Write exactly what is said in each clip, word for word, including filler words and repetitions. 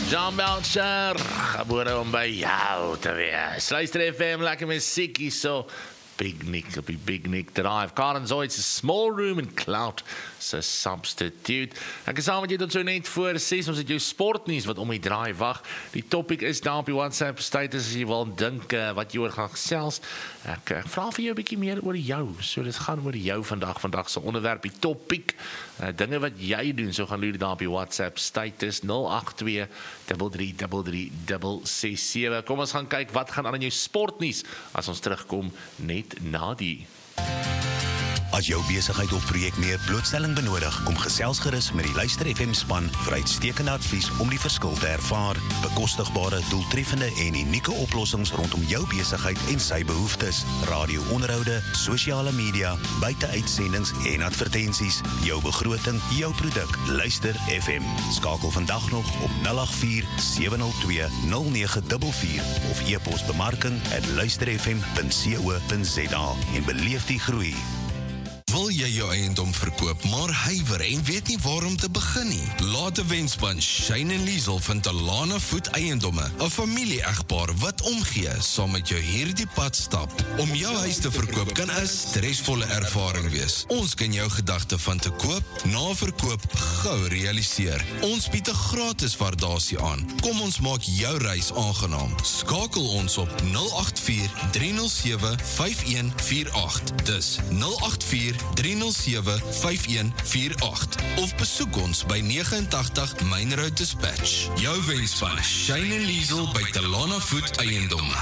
John Belcher, gebore om by jou te wees. Luister F M, lekker musiekie so. Big Nick op die Big Nick Drive. Karen Zoid's a small room in Cloud se substitute. Ek is saam met jy tot so net voor ses, ons het jou sportnuus wat om die draai wag. Die topic is daar op die WhatsApp status as jy wil dink uh, wat jy oor gaan gesels. Ek, ek vra vir jou 'n bietjie meer oor jou. So dit gaan oor jou vandag, vandag se onderwerp, die topic. Uh, dinge wat jy doen, so gaan loer daar op die WhatsApp status nul agt twee drie drie drie drie ses sewe. Kom ons gaan kyk wat gaan aan in jou sportnuus as ons terugkom net na die. As jou besigheid of projek meer blootstelling benodig, kom gesels gerus met die Luister F M span vir uitstekende advies om die verskil te ervaar. Bekostigbare, doeltreffende en unieke oplossings rondom jou besigheid en sy behoeftes. Radio-onderhoude, sosiale media, buiteuitsendings en advertensies. Jou begroting, jou produk. Luister F M. Skakel vandag nog op nul agt vier sewe nul twee nul nege vier vier of e-pos bemarking at luisterfm punt co punt za en beleef die groei. Wil jy jou eiendom verkoop, maar huiwer en weet nie waar om te begin nie? Laat 'n wenspan Shane en Liesel van Talana Voet Eiendomme, 'n familie-egpaar wat omgee, saam met jou hierdie pad stap. Om jou huis te verkoop kan 'n stresvolle ervaring wees. Ons kan jou gedagte van te koop, na verkoop gou realiseer. Ons bied 'n gratis waardasie aan. Kom ons maak jou reis aangenaam. Skakel ons op nul agt vier drie nul sewe vyf een vier agt. Dis nul agt vier drie nul sewe vyf een vier agt of besoek ons by agt nege Main Road Dispatch. Jou wenspan Shane en Liesel by Talana Voet Eiendomme.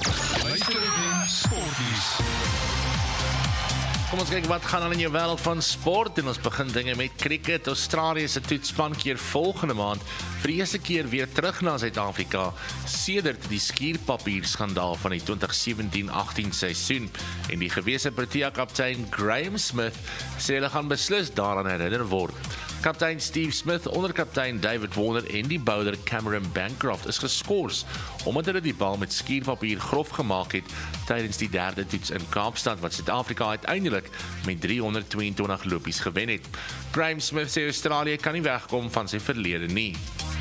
Kom ons kyk wat gaan aan in jou wêreld van sport en ons begin dinge met cricket. Australië se toetsspan keer volgende maand vir die eerste keer weer terug na Suid-Afrika sedert die skierpapierskandaal van die twintig sewentien agtien seisoen. En die gewese Protea-kaptein Graham Smith sê hulle gaan beslis daaraan herinner word. Kaptein Steve Smith, onderkaptein David Warner en die bowler Cameron Bancroft is geskort omdat hulle die bal met skierpapier grof gemaak het tydens die derde toets in Kaapstad wat Suid-Afrika uiteindelik met drie honderd twee en twintig lopies gewen het. Graham Smith sê Australië kan nie wegkom van sy verlede nie.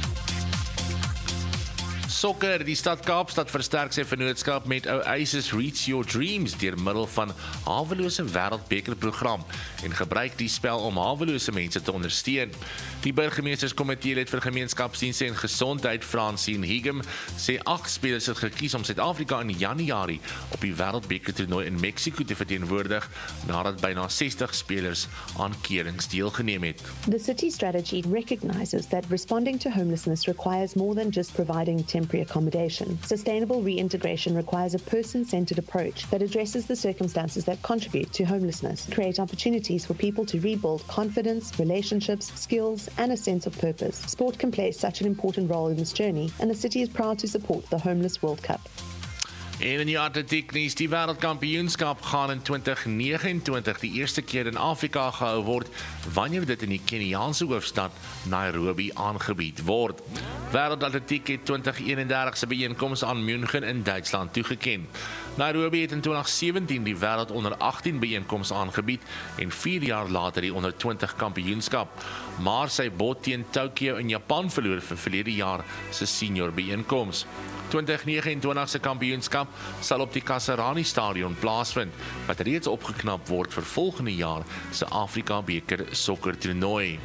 Sokker, die stad Kaapstad versterk sy vennootskap met Oasis Reach Your Dreams deur middel van hawelose wêreldbekerprogram en gebruik die spel om hawelose mense te ondersteun. Die burgemeesterskomitee lid vir gemeenskapsdienste en gesondheid, Francine Higem, sê agt spelers het gekies om Suid-Afrika in Januarie op die wêreldbekertoernooi in Mexico te verteenwoordig nadat byna sestig spelers aan keurings deelgeneem het. The city strategy recognizes that responding to homelessness requires more than just providing temporary accommodation. Sustainable reintegration requires a person-centered approach that addresses the circumstances that contribute to homelessness, create opportunities for people to rebuild confidence, relationships, skills, and a sense of purpose. Sport can play such an important role in this journey, and the city is proud to support the Homeless World Cup. En in die atletiek nuus, die wêreldkampioenskap gaan in twintig vyf nege die eerste keer in Afrika gehou word, wanneer dit in die Keniaanse hoofstad Nairobi aangebied word. Wêreldatletiek het twintig eenendertig se byeenkoms aan München in Duitsland toegeken. Nairobi het in twintig sewentien die wêreld onder agtien byeenkoms aangebied en vier jaar later die onder twintig kampioenskap, maar sy bot teen Tokyo in Japan verloor vir verlede jaar se senior byeenkoms. twintig vyf se kampioenskap sal op die Kasarani Stadion plaasvind, wat reeds opgeknap word vir volgende jaar se Afrika beker sokkertoernooi.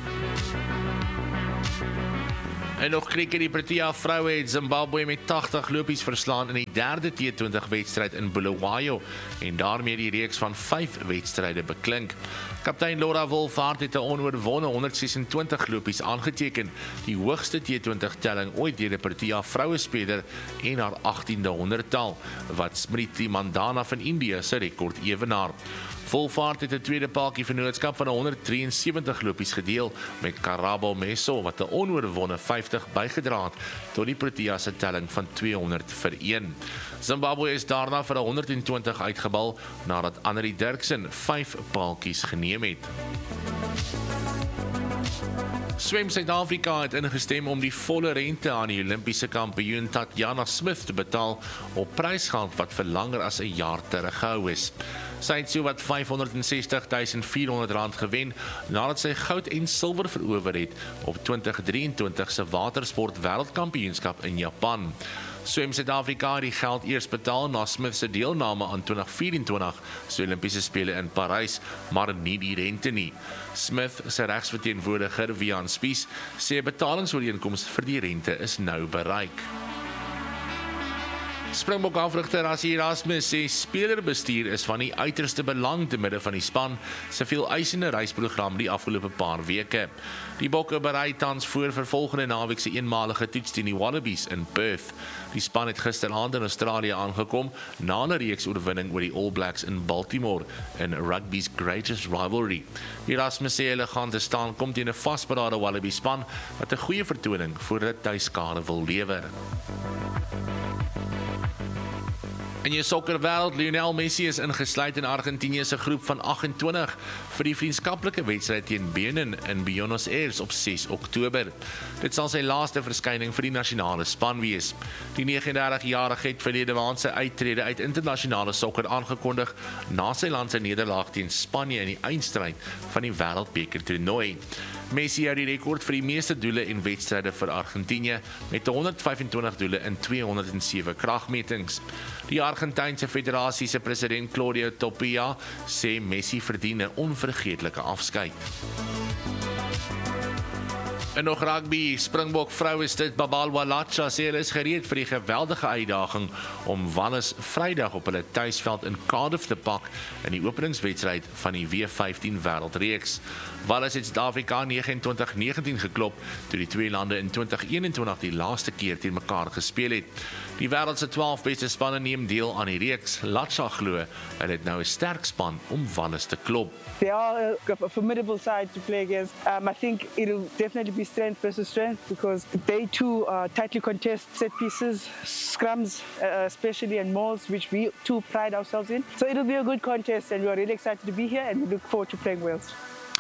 En nog krieket, die Protea vroue het Zimbabwe met tagtig lopies verslaan in die derde T twintig wedstryd in Bulawayo en daarmee die reeks van vyf wedstryde beklink. Kaptein Laura Wolfhard het 'n onoorwonde honderd ses en twintig lopies aangeteken, die hoogste T twintig telling ooit deur 'n Protea vroue speler en haar agtiende honderdtal, wat Smriti Mandhana van Indië se rekord ewenaar. Wolfhard het 'n tweede paaltjie vennootskap van honderd drie en sewenttig lopies gedeel met Karabo Meso wat 'n onoorwonde vyftig bygedra het tot die Protea se telling van tweehonderd vir een. Zimbabwe is daarna vir honderd en twintig uitgebal nadat Annelie Dirksen vyf paaltjies geneem het. Swem Suid-Afrika het ingestem om die volle rente aan die Olimpiese kampioen Tatjana Smith te betaal op prysgeld wat vir langer as 'n jaar teruggehou is. Sy het sowat vyfhonderdsestig tuisend vierhonderd rand gewen nadat sy goud en silwer verower het op twintig drieëntwintig se watersport wêreldkampioenskap in Japan. Swem Suid-Afrika het die geld eers betaal na Smith se deelname aan twintig vyf-en-twintig se Olimpiese spele in Parys, maar nie die rente nie. Smith se regsverteenwoordiger Wiaan Spies sê 'n betalingsooreenkoms vir die rente is nou bereik. Springbok afrigter Rassie Erasmus sê spelerbestuur is van die uiterste belang te midde van die span se veel eisende reisprogram die afgelope paar weke. Die Bokke berei tans voor vir volgende naweek se eenmalige toets teen die Wallabies in Perth. Die span het gisteraand in Australië aangekom na 'n reeks oorwinning oor die All Blacks in Baltimore in rugby's greatest rivalry. Erasmus sê hulle gaan te staan kom teen 'n vasberade Wallaby span wat 'n goeie vertoning voor hulle tuiskade wil lewer. In jou sokkerwêreld, Lionel Messi is ingesluit in Argentinië se groep van agt en twintig vir die vriendskaplike wedstryd teen Benin in Buenos Aires op ses Oktober. Dit sal sy laaste verskyning vir die nasionale span wees. Die negenendertig jarige het verlede maand sy uittrede uit internasionale sokker aangekondig na sy land se nederlaag teen Spanje in die eindstryd van die Wêreldbeker toernooi. Messi hou die rekord vir die meeste doele en wedstryde vir Argentinië met honderd vyfentwintig doele in tweehonderd sewe kragmetings. Die Argentynse Federasie se president Claudio Topia sê Messi verdien 'n onvergeetlike afskeid. En nog rugby, Springbok vroue stit Babal Walacha sê hulle is gereed vir die geweldige uitdaging om Wallis Vrydag op hulle tuisveld in Cardiff te pak in die openingswedstryd van die W vyftien wêreldreeks. Wallis het Suid-Afrika negenentwintig negentien geklop toe die twee lande in twintig eenentwintig die laaste keer teen mekaar gespeel het. Die wêreld se twaalf beste spanne neem deel aan die reeks. Lacha glo hulle het nou 'n sterk span om Wallis te klop. They are a formidable side to play against. Um, I think it'll definitely be strength versus strength because they too uh, tightly contest set pieces, scrums uh, especially, and mauls, which we too pride ourselves in. So it'll be a good contest and we are really excited to be here and we look forward to playing Wales.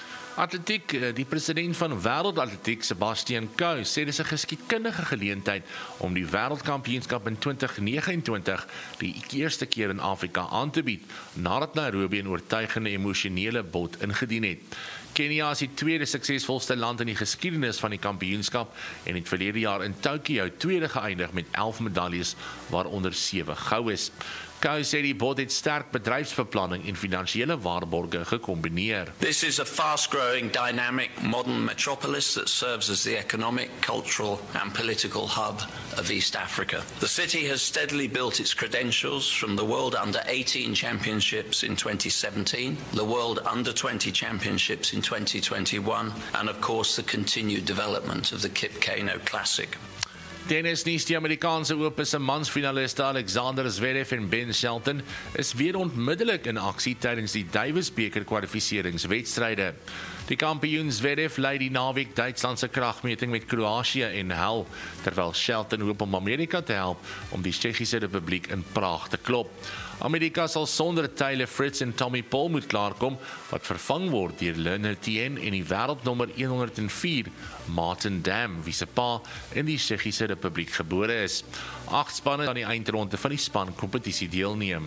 Atletiek, die president van Wêreldatletiek, Sebastian Coe, sê dis 'n geskiedkundige geleentheid om die wêreldkampioenskap in twintig negenentwintig die eerste keer in Afrika aan te bied, nadat Nairobi 'n oortuigende emosionele bod ingedien het. Kenia is die tweede suksesvolste land in die geskiedenis van die kampioenskap en het verlede jaar in Tokio tweede geëindig met elf medaljes, waaronder sewe goues. Coe sê die bod het sterk bedryfsbeplanning en finansiële waarborge gekombineer. This is a fast-growing, dynamic, modern metropolis that serves as the economic, cultural and political hub of East Africa. The city has steadily built its credentials from the World Under eighteen Championships in twenty seventeen, the World Under twenty Championships in twenty twenty-one, and of course the continued development of the Kip Keino Classic. Tennis nuus, die Amerikaanse Ope se mansfinaliste Alexander Zverev en Ben Shelton is weer onmiddellik in aksie tydens die Davis beker kwalifikasiewedstryde. Die kampioen Zverev lei die naweek Duitsland se kragmeting met Kroasie en hel, terwyl Shelton hoop om Amerika te help om die Tsjechiese Republiek in Praag te klop. Amerika sal sonder Taylor Fritz en Tommy Paul moet klaarkom, wat vervang word deur Leonard Tien en die wêreldnommer honderd en vier, Martin Dam, wie se pa in die Tsjechiese Republiek gebore is. Agt spanne aan die eindronde van die spankompetisie deelneem.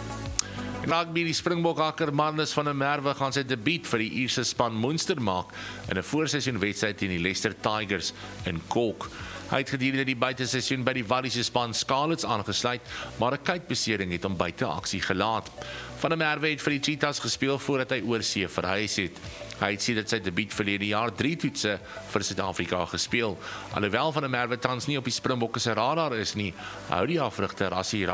Rugby, die Springbok hakker Marnus van der Merwe gaan sy debuut vir die Ierse span Munster maak in 'n voorseisoenwedstryd teen die Leicester Tigers in Cork. Hy het gedurende die buiteseisoen by die Walliese span Scarlets aangesluit, maar 'n kuitbesering het hom buite aksie gelaat. Van der Merwe het vir die Cheetahs gespeel voordat hy oorsee verhuis het. Hy het sien dat sy debuut verlede jaar drie toetse vir Suid-Afrika gespeel. Alhoewel Van der Merwe tans nie op die Springbokke se radar is nie, hou die afrigter Rassie